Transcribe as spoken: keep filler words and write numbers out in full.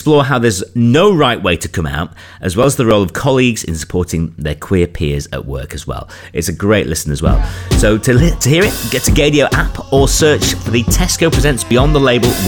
explore how there's no right way to come out, as well as the role of colleagues in supporting their queer peers at work as well. It's a great listen as well. So to, to hear it, get to Gaydio app or search for the Tesco Presents Beyond the Label